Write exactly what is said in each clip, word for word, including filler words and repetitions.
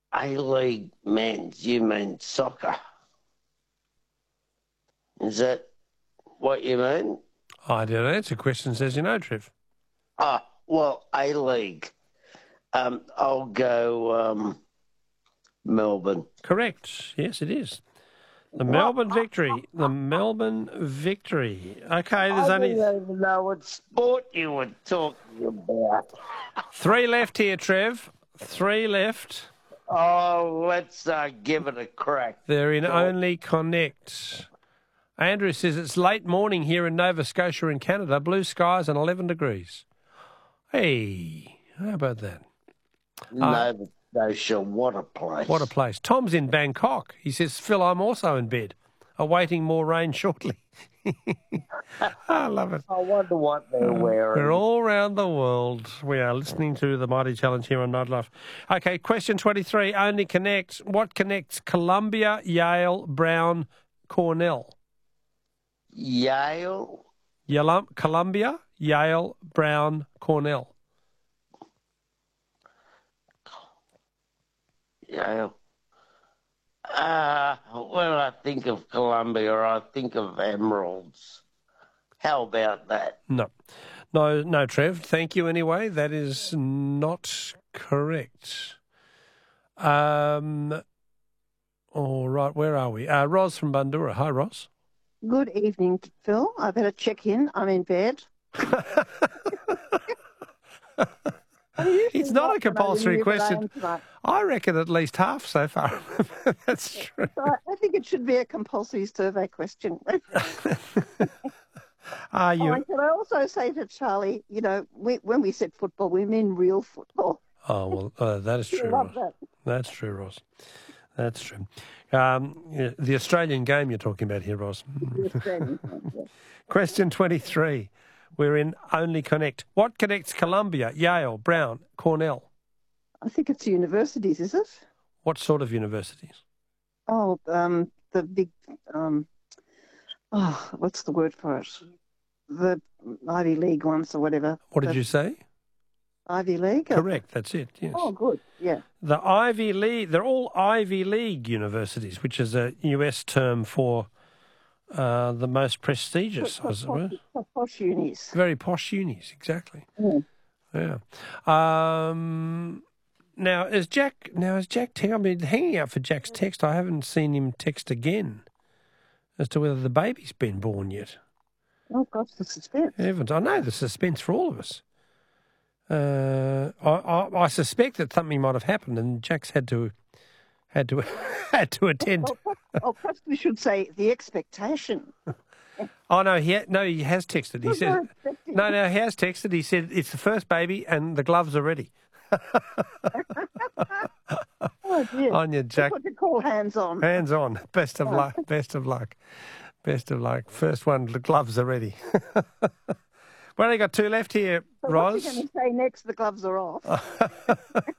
A-League men's, you mean soccer. Is that what you mean? I didn't answer questions as you know, Trev. Ah, well, A-League. Um, I'll go um, Melbourne. Correct. Yes, it is. The Melbourne victory. The Melbourne victory. Okay, there's I only don't even know what sport you were talking about. three left here, Trev. Three left. Oh, let's uh, give it a crack. They're in Cool. Only Connect. Andrew says it's late morning here in Nova Scotia in Canada. Blue skies and eleven degrees. Hey, how about that? Nova Scotia, what a place. What a place. Tom's in Bangkok. He says, Phil, I'm also in bed, awaiting more rain shortly. I love it. I wonder what they're wearing. We're all around the world. We are listening to the Mighty Challenge here on Nightlife. Okay, question twenty-three, Only Connect. What connects Columbia, Yale, Brown, Cornell? Yale? Yale, Columbia, Yale, Brown, Cornell. Yale. Uh, when I think of Columbia, I think of emeralds. How about that? No. No, no, Trev. Thank you anyway. That is not correct. Um, all right, where are we? Uh, Ros from Bundoora. Hi, Ros. Good evening, Phil. I better check in. I'm in bed. It's not a compulsory question. I reckon at least half so far. That's true. So I think it should be a compulsory survey question. Are you? Oh, can I also say to Charlie, you know, we, when we said football, we mean real football. Oh, well, uh, that is true, love Ross. that. That's true, Ross. That's true. Um, yeah, the Australian game you're talking about here, Ross. The Australian game, yes. Question twenty-three. We're in Only Connect. What connects Columbia, Yale, Brown, Cornell? I think it's universities, is it? What sort of universities? Oh, um, the big, um, oh, what's the word for it? The Ivy League ones or whatever. What did the you say? Ivy League? Correct, that's it, yes. Oh, good, yeah. The Ivy League, they're all Ivy League universities, which is a U S term for uh, the most prestigious, I suppose. Posh unis. Very posh unis, exactly. Mm. Yeah. Um, now, is Jack, now is Jack, te- I've been hanging out for Jack's text. I haven't seen him text again as to whether the baby's been born yet. Oh, gosh, the suspense. Heavens, I know the suspense for all of us. Uh, I, I, I suspect that something might have happened, and Jack's had to had to had to attend. Oh, oh, perhaps we should say the expectation. Oh no, he ha- no he has texted. He What said am I expecting? no, no, he has texted. He said it's the first baby, and the gloves are ready. Oh, dear. On you, Jack. That's what you call hands-on. Hands on. Best of luck. Best of luck. Best of luck. First one, the gloves are ready. We only got two left here, So Roz. what's he going to say next? The gloves are off.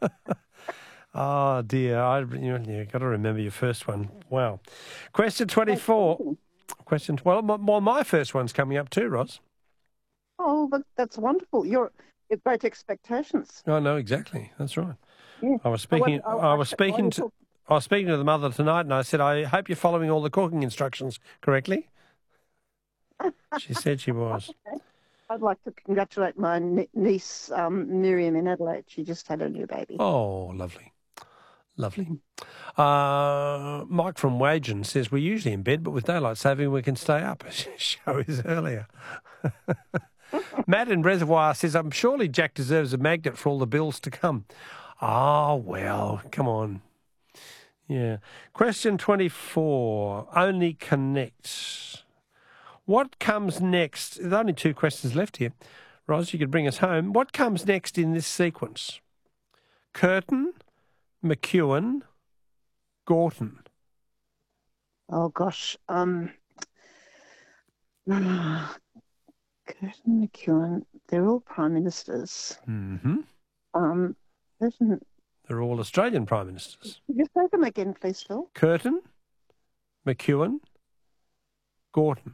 Oh dear, I you you got to remember your first one. Wow. Question twenty-four. Question. Well, my, well, my first one's coming up too, Roz. Oh, but that's wonderful. You're, you have great expectations. I know exactly. That's right. Yeah. I was speaking. I, I was speaking to. I was speaking to the mother tonight, and I said, "I hope you're following all the cooking instructions correctly." She said she was. I'd like to congratulate my n- niece, um, Miriam, in Adelaide. She just had a new baby. Oh, lovely. Lovely. Uh, Mike from Wagen says, we're usually in bed, but with daylight saving, we can stay up. Show is earlier. Matt in Reservoir says, I'm surely Jack deserves a magnet for all the bills to come. Oh, well, come on. Yeah. Question twenty-four, Only Connect. What comes next? There's only two questions left here. Ros, you could bring us home. What comes next in this sequence? Curtin, McEwen, Gorton. Oh, gosh. Um, Curtin, McEwen, they're all prime ministers. Mm-hmm. Um, isn't, They're all Australian Prime Ministers. could you say them again, please, Phil? Curtin, McEwen, Gorton.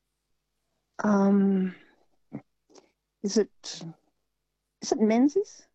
Um, is it is it Menzies?